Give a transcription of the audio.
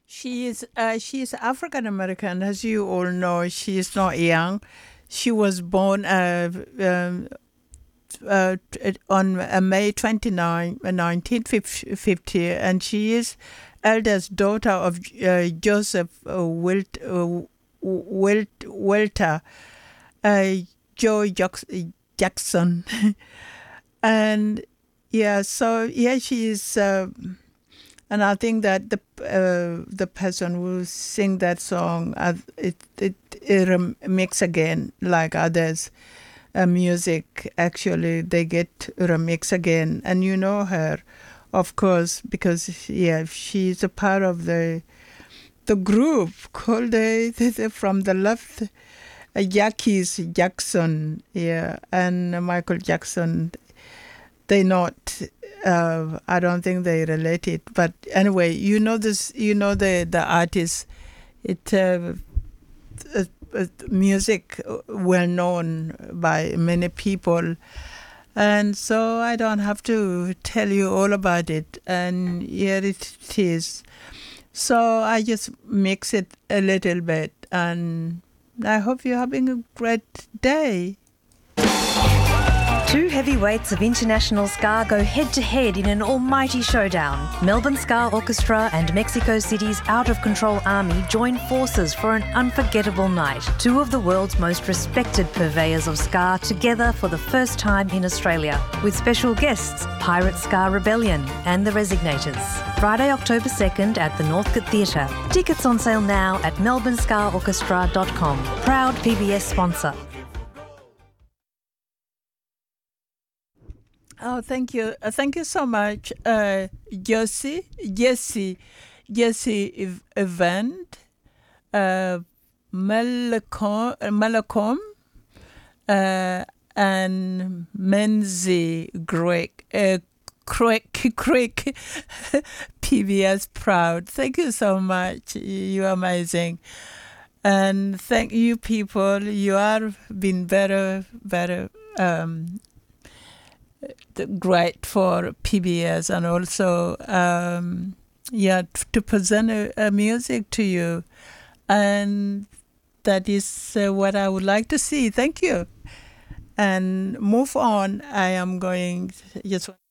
She is African American, as you all know. She is not young. She was born on May 29, 1950, and she is eldest daughter of Joseph Welter, uh, Jackson, and yeah, so yeah, she is. And I think that the person who sing that song, it remix again like others. Music actually they get remix again, and you know her, of course, because yeah, she's a part of the group called from the left, Jackie's Jackson, yeah, and Michael Jackson. They not. I don't think they related. But anyway, you know this. You know the artist. It music well known by many people, and so I don't have to tell you all about it. And here it is. So I just mix it a little bit, and I hope you're having a great day. Two heavyweights of international ska go head-to-head in an almighty showdown. Melbourne Ska Orchestra and Mexico City's Out of Control Army join forces for an unforgettable night. Two of the world's most respected purveyors of ska together for the first time in Australia, with special guests Pirate Ska Rebellion and The Resignators. Friday, October 2nd at the Northcote Theatre. Tickets on sale now at melbourneskaorchestra.com. Proud PBS sponsor. Oh, thank you. Thank you so much, Jesse Event, Malcolm, and Menzie Craig, PBS Proud. Thank you so much. You're amazing. And thank you, people. You are been very, very great for PBS, and also to present a music to you, and that is what I would like to see. Thank you. And move on. I am going just